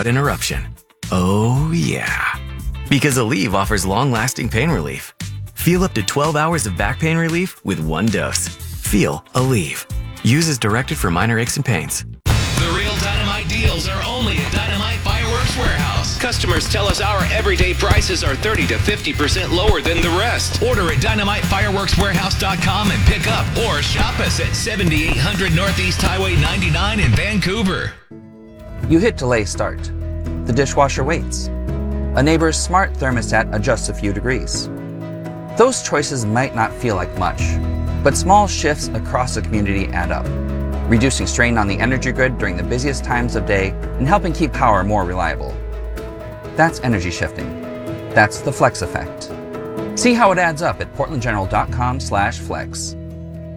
without interruption. Oh yeah. Because Aleve offers long-lasting pain relief. Feel up to 12 hours of back pain relief with one dose. Feel Aleve. Use as directed for minor aches and pains. The real Dynamite deals are only at Dynamite Fireworks Warehouse. Customers tell us our everyday prices are 30 to 50% lower than the rest. Order at DynamiteFireworksWarehouse.com and pick up or shop us at 7800 Northeast Highway 99 in Vancouver. You hit delay start. The dishwasher waits. A neighbor's smart thermostat adjusts a few degrees. Those choices might not feel like much, but small shifts across the community add up, reducing strain on the energy grid during the busiest times of day and helping keep power more reliable. That's energy shifting. That's the Flex effect. See how it adds up at portlandgeneral.com/flex.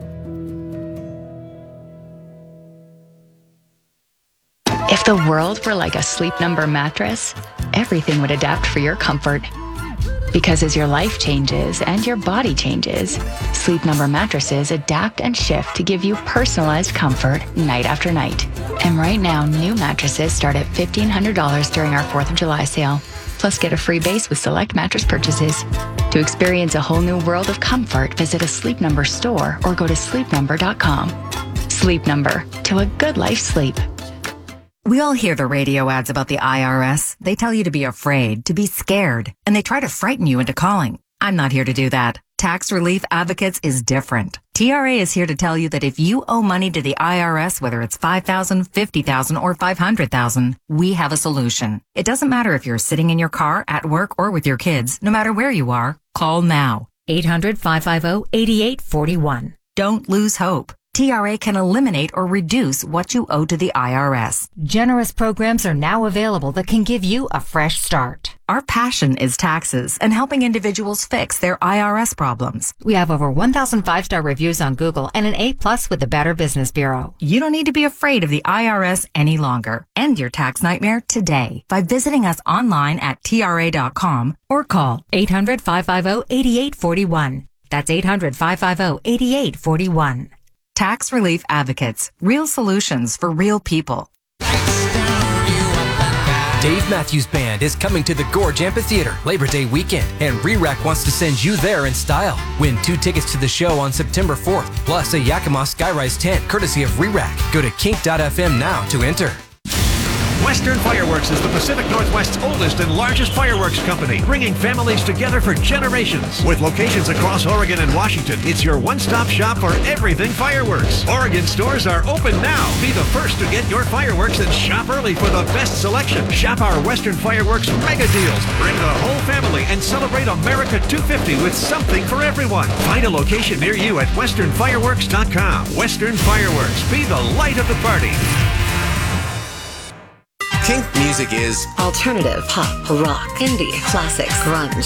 If the world were like a Sleep Number mattress, everything would adapt for your comfort. Because as your life changes and your body changes, Sleep Number mattresses adapt and shift to give you personalized comfort night after night. And right now, new mattresses start at $1,500 during our 4th of July sale. Plus, get a free base with select mattress purchases. To experience a whole new world of comfort, visit a Sleep Number store or go to sleepnumber.com. Sleep Number, to a good life sleep. We all hear the radio ads about the IRS. They tell you to be afraid, to be scared, and they try to frighten you into calling. I'm not here to do that. Tax Relief Advocates is different. TRA is here to tell you that if you owe money to the IRS, whether it's $5,000, $50,000, or $500,000, we have a solution. It doesn't matter if you're sitting in your car, at work, or with your kids. No matter where you are, call now. 800-550-8841. Don't lose hope. TRA can eliminate or reduce what you owe to the IRS. Generous programs are now available that can give you a fresh start. Our passion is taxes and helping individuals fix their IRS problems. We have over 1,000 5-star reviews on Google and an A+ with the Better Business Bureau. You don't need to be afraid of the IRS any longer. End your tax nightmare today by visiting us online at TRA.com or call 800-550-8841. That's 800-550-8841. Tax Relief Advocates. Real solutions for real people. Dave Matthews Band is coming to the Gorge Amphitheater Labor Day weekend, and RERAC wants to send you there in style. Win 2 tickets to the show on September 4th, plus a Yakima Skyrise tent courtesy of RERAC. Go to kink.fm now to enter. Western Fireworks is the Pacific Northwest's oldest and largest fireworks company, bringing families together for generations. With locations across Oregon and Washington, it's your one-stop shop for everything fireworks. Oregon stores are open now. Be the first to get your fireworks and shop early for the best selection. Shop our Western Fireworks mega deals. Bring the whole family and celebrate America 250 with something for everyone. Find a location near you at westernfireworks.com. Western Fireworks. Be the light of the party. Kink music is alternative, pop, rock, indie, classics, grunge,